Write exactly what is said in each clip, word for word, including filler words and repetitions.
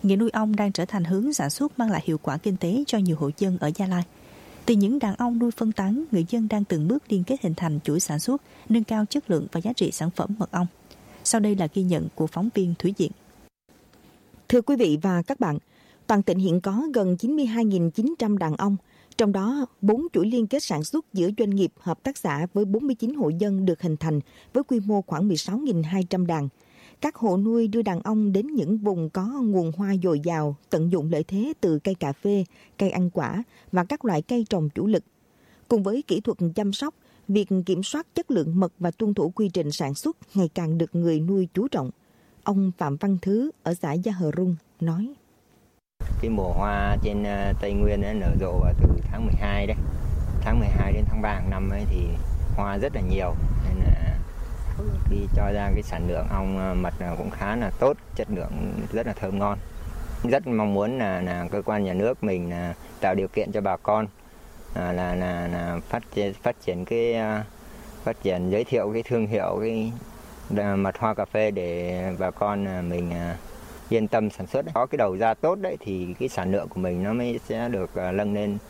nghề nuôi ong đang trở thành hướng sản xuất mang lại hiệu quả kinh tế cho nhiều hộ dân ở Gia Lai. Từ những đàn ong nuôi phân tán, người dân đang từng bước liên kết hình thành chuỗi sản xuất, nâng cao chất lượng và giá trị sản phẩm mật ong. Sau đây là ghi nhận của phóng viên Thúy Diện. Thưa quý vị và các bạn, toàn tỉnh hiện có gần chín mươi hai nghìn chín trăm đàn ong, trong đó bốn chuỗi liên kết sản xuất giữa doanh nghiệp, hợp tác xã với bốn mươi chín hộ dân được hình thành với quy mô khoảng mười sáu nghìn hai trăm đàn. Các hộ nuôi đưa đàn ong đến những vùng có nguồn hoa dồi dào, tận dụng lợi thế từ cây cà phê, cây ăn quả và các loại cây trồng chủ lực. Cùng với kỹ thuật chăm sóc, việc kiểm soát chất lượng mật và tuân thủ quy trình sản xuất ngày càng được người nuôi chú trọng. Ông Phạm Văn Thứ ở xã Gia Hờ Rung nói: Cái mùa hoa trên Tây Nguyên nó nở rộ vào từ tháng mười hai đấy. Tháng mười hai đến tháng ba hàng năm ấy thì hoa rất là nhiều. Nên là khi cho ra cái sản lượng ong mật cũng khá là tốt, chất lượng rất là thơm ngon. Rất mong muốn là, là cơ quan nhà nước mình là tạo điều kiện cho bà con là là, là, là phát triển phát triển cái phát triển giới thiệu cái thương hiệu cái mật hoa cà phê để bà con mình yên tâm sản xuất. Có cái đầu ra tốt đấy thì cái sản lượng của mình nó mới sẽ được nâng lên.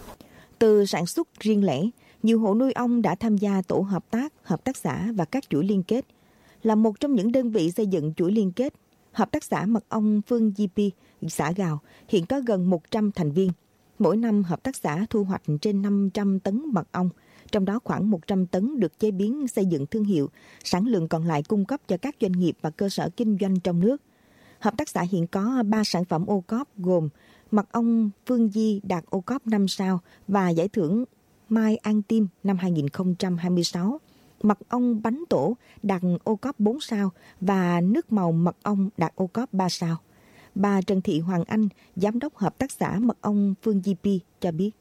Từ sản xuất riêng lẻ, nhiều hộ nuôi ong đã tham gia tổ hợp tác, hợp tác xã và các chuỗi liên kết. Là một trong những đơn vị xây dựng chuỗi liên kết, hợp tác xã mật ong Phương giê pê, xã Gào hiện có gần một trăm thành viên. Mỗi năm hợp tác xã thu hoạch trên năm trăm tấn mật ong, trong đó khoảng một trăm tấn được chế biến xây dựng thương hiệu, sản lượng còn lại cung cấp cho các doanh nghiệp và cơ sở kinh doanh trong nước. Hợp tác xã hiện có ba sản phẩm ô cóp gồm mật ong Phương Di đạt ô cóp năm sao và giải thưởng Mai An Tim năm hai không hai sáu, mật ong bánh tổ đạt ô cóp bốn sao và nước màu mật ong đạt ô cóp ba sao. Bà Trần Thị Hoàng Anh, Giám đốc Hợp tác xã mật ong Phương giê pê cho biết.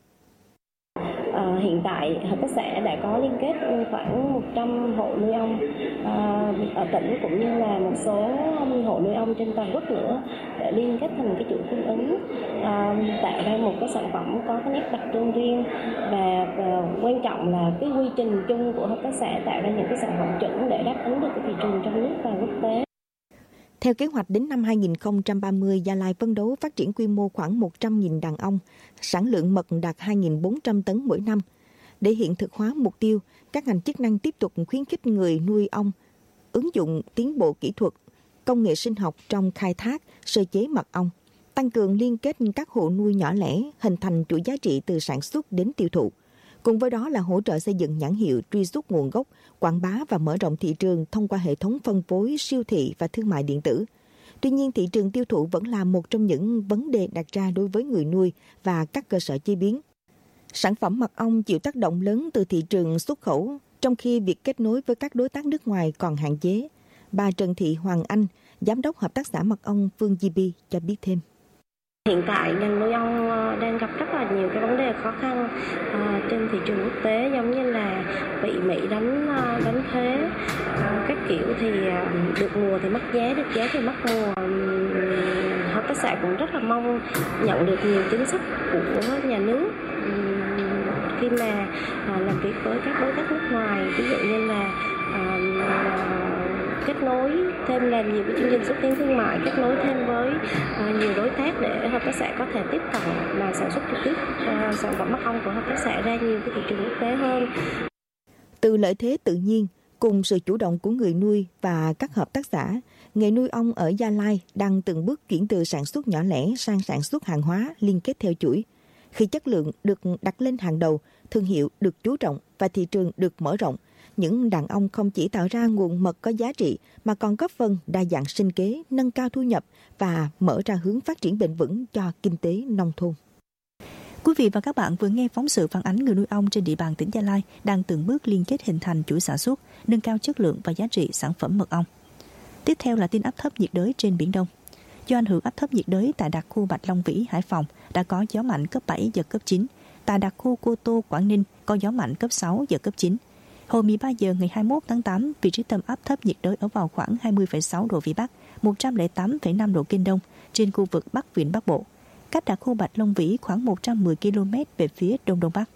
À, hiện tại hợp tác xã đã có liên kết khoảng một trăm hộ nuôi ong à, ở tỉnh cũng như là một số hộ nuôi ong trên toàn quốc nữa để liên kết thành cái chuỗi cung ứng, à, tạo ra một cái sản phẩm có cái nét đặc trưng riêng và, và quan trọng là cái quy trình chung của hợp tác xã tạo ra những cái sản phẩm chuẩn để đáp ứng được cái thị trường trong nước và quốc tế. Theo kế hoạch đến năm hai không ba mươi, Gia Lai phấn đấu phát triển quy mô khoảng một trăm nghìn đàn ong, sản lượng mật đạt hai nghìn bốn trăm tấn mỗi năm. Để hiện thực hóa mục tiêu, các ngành chức năng tiếp tục khuyến khích người nuôi ong ứng dụng tiến bộ kỹ thuật, công nghệ sinh học trong khai thác, sơ chế mật ong, tăng cường liên kết các hộ nuôi nhỏ lẻ, hình thành chuỗi giá trị từ sản xuất đến tiêu thụ. Cùng với đó là hỗ trợ xây dựng nhãn hiệu, truy xuất nguồn gốc, quảng bá và mở rộng thị trường thông qua hệ thống phân phối, siêu thị và thương mại điện tử. Tuy nhiên, thị trường tiêu thụ vẫn là một trong những vấn đề đặt ra đối với người nuôi và các cơ sở chế biến. Sản phẩm mật ong chịu tác động lớn từ thị trường xuất khẩu, trong khi việc kết nối với các đối tác nước ngoài còn hạn chế. Bà Trần Thị Hoàng Anh, Giám đốc Hợp tác xã mật ong Phương giê pê cho biết thêm. Hiện tại ngành nuôi ong đang gặp rất là nhiều cái vấn đề khó khăn uh, trên thị trường quốc tế, giống như là bị Mỹ đánh uh, đánh thuế uh, các kiểu, thì uh, được mùa thì mất giá, được giá thì mất mùa. Um, hợp tác xã cũng rất là mong nhận được nhiều chính sách của nhà nước um, khi mà uh, làm việc với các đối tác nước ngoài, ví dụ như là uh, kết nối thêm làm nhiều cái chương trình xúc tiến thương mại, kết nối thêm với uh, nhiều đối tác để hợp tác xã có thể tiếp cận và sản xuất trực tiếp uh, sản phẩm mật ong của hợp tác xã ra nhiều cái thị trường quốc tế hơn. Từ lợi thế tự nhiên cùng sự chủ động của người nuôi và các hợp tác xã, nghề nuôi ong ở Gia Lai đang từng bước chuyển từ sản xuất nhỏ lẻ sang sản xuất hàng hóa liên kết theo chuỗi. Khi chất lượng được đặt lên hàng đầu, thương hiệu được chú trọng và thị trường được mở rộng, những đàn ong không chỉ tạo ra nguồn mật có giá trị mà còn góp phần đa dạng sinh kế, nâng cao thu nhập và mở ra hướng phát triển bền vững cho kinh tế nông thôn. Quý vị và các bạn vừa nghe phóng sự phản ánh người nuôi ong trên địa bàn tỉnh Gia Lai đang từng bước liên kết hình thành chuỗi sản xuất, nâng cao chất lượng và giá trị sản phẩm mật ong. Tiếp theo là tin áp thấp nhiệt đới trên Biển Đông. Do ảnh hưởng áp thấp nhiệt đới tại đặc khu Bạch Long Vĩ, Hải Phòng đã có gió mạnh cấp bảy, giật cấp chín. Tại đặc khu Cô Tô, Quảng Ninh có gió mạnh cấp sáu, giật cấp chín. Hồi mười ba giờ ngày hai mươi mốt tháng tám, vị trí tâm áp thấp nhiệt đới ở vào khoảng hai mươi phẩy sáu độ Vĩ Bắc, một trăm lẻ tám phẩy năm độ Kinh Đông trên khu vực Bắc Vịnh Bắc Bộ, cách đặc khu Bạch Long Vĩ khoảng một trăm mười ki lô mét về phía đông đông bắc.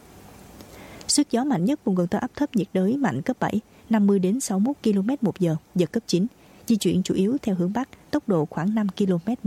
Sức gió mạnh nhất vùng gần tâm áp thấp nhiệt đới mạnh cấp bảy, năm mươi đến sáu mươi mốt ki lô mét một giờ, giật cấp chín, di chuyển chủ yếu theo hướng bắc, tốc độ khoảng năm ki lô mét